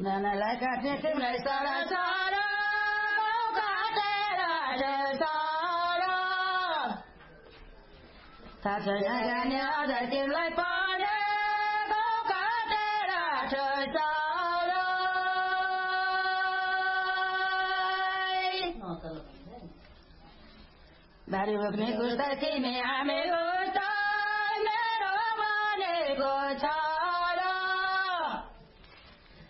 Nana like a chicken like Sara Sara, Sara. Tatagania, that is like Pone, Sara. Dari waktu gusta kini ame gusta, mero mane gusta.